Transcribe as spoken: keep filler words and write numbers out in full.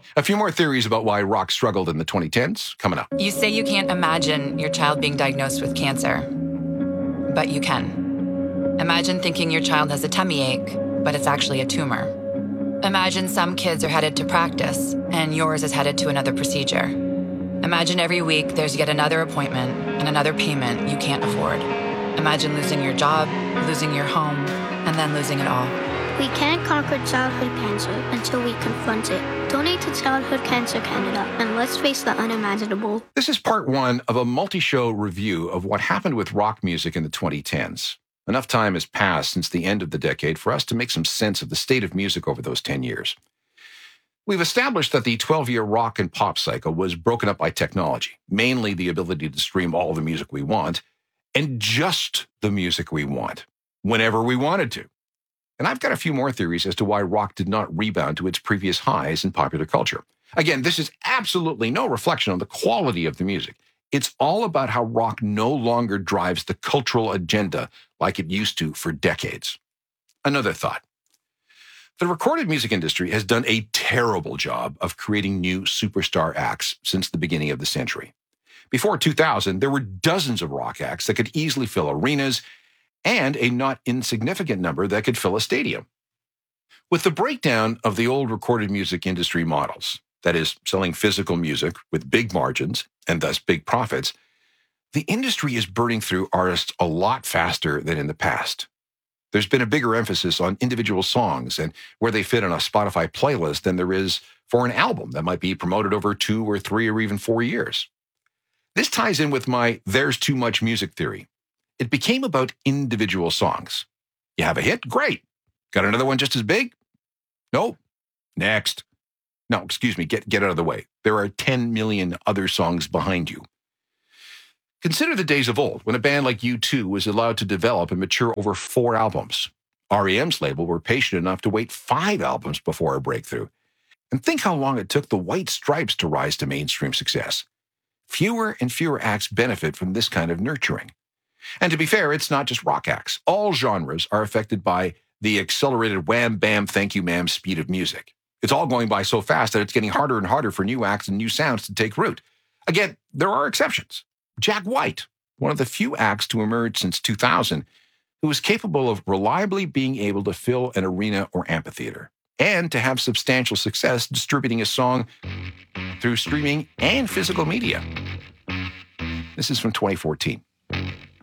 A few more theories about why rock struggled in the twenty tens coming up. You say you can't imagine your child being diagnosed with cancer, but you can. Imagine thinking your child has a tummy ache, but it's actually a tumor. Imagine some kids are headed to practice, and yours is headed to another procedure. Imagine every week there's yet another appointment and another payment you can't afford. Imagine losing your job, losing your home, and then losing it all. We can't conquer childhood cancer until we confront it. Donate to Childhood Cancer Canada, and let's face the unimaginable. This is part one of a multi-show review of what happened with rock music in the twenty tens. Enough time has passed since the end of the decade for us to make some sense of the state of music over those ten years. We've established that the twelve-year rock and pop cycle was broken up by technology, mainly the ability to stream all the music we want, and just the music we want, whenever we wanted to. And I've got a few more theories as to why rock did not rebound to its previous highs in popular culture. Again, this is absolutely no reflection on the quality of the music. It's all about how rock no longer drives the cultural agenda like it used to for decades. Another thought. The recorded music industry has done a terrible job of creating new superstar acts since the beginning of the century. Before two thousand, there were dozens of rock acts that could easily fill arenas, and a not insignificant number that could fill a stadium. With the breakdown of the old recorded music industry models, that is, selling physical music with big margins and thus big profits, the industry is burning through artists a lot faster than in the past. There's been a bigger emphasis on individual songs and where they fit on a Spotify playlist than there is for an album that might be promoted over two or three or even four years. This ties in with my there's too much music theory. It became about individual songs. You have a hit? Great. Got another one just as big? Nope. Next. No, excuse me, get, get out of the way. There are ten million other songs behind you. Consider the days of old when a band like U two was allowed to develop and mature over four albums. R E M's label were patient enough to wait five albums before a breakthrough. And think how long it took the White Stripes to rise to mainstream success. Fewer and fewer acts benefit from this kind of nurturing. And to be fair, it's not just rock acts. All genres are affected by the accelerated wham, bam, thank you, ma'am speed of music. It's all going by so fast that it's getting harder and harder for new acts and new sounds to take root. Again, there are exceptions. Jack White, one of the few acts to emerge since two thousand, who was capable of reliably being able to fill an arena or amphitheater, and to have substantial success distributing a song through streaming and physical media. This is from twenty fourteen.